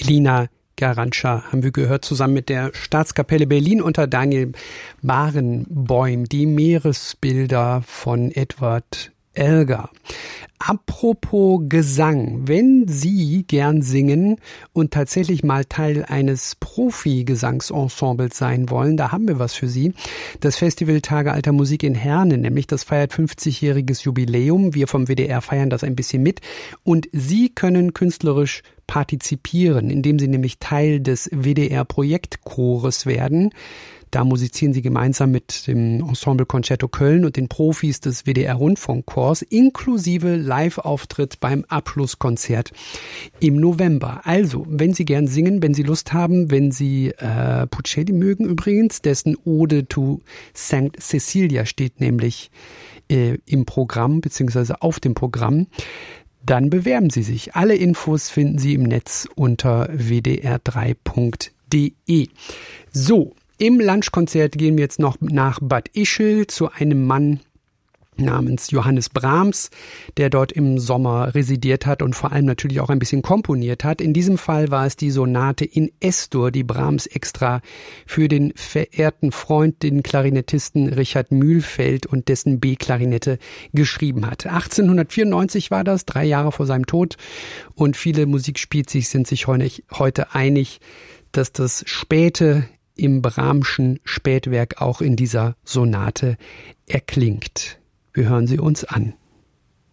Elina Garantscha haben wir gehört, zusammen mit der Staatskapelle Berlin unter Daniel Barenboim, die Meeresbilder von Edward Elgar. Apropos Gesang, wenn Sie gern singen und tatsächlich mal Teil eines Profi-Gesangsensembles sein wollen, da haben wir was für Sie. Das Festival Tage alter Musik in Herne, nämlich das feiert 50-jähriges Jubiläum. Wir vom WDR feiern das ein bisschen mit und Sie können künstlerisch partizipieren, indem Sie nämlich Teil des WDR-Projektchores werden. Da musizieren Sie gemeinsam mit dem Ensemble Concerto Köln und den Profis des WDR-Rundfunkchors inklusive Live-Auftritt beim Abschlusskonzert im November. Also, wenn Sie gern singen, wenn Sie Lust haben, wenn Sie Puccini mögen übrigens, dessen Ode to St. Cecilia steht nämlich im Programm beziehungsweise auf dem Programm, dann bewerben Sie sich. Alle Infos finden Sie im Netz unter wdr3.de. So. Im Lunchkonzert gehen wir jetzt noch nach Bad Ischl zu einem Mann namens Johannes Brahms, der dort im Sommer residiert hat und vor allem natürlich auch ein bisschen komponiert hat. In diesem Fall war es die Sonate in Es-Dur, die Brahms extra für den verehrten Freund, den Klarinettisten Richard Mühlfeld und dessen B-Klarinette geschrieben hat. 1894 war das, 3 Jahre vor seinem Tod, und viele Musikspezis sind sich heute einig, dass das Späte im Brahmschen Spätwerk auch in dieser Sonate erklingt. Wir hören sie uns an.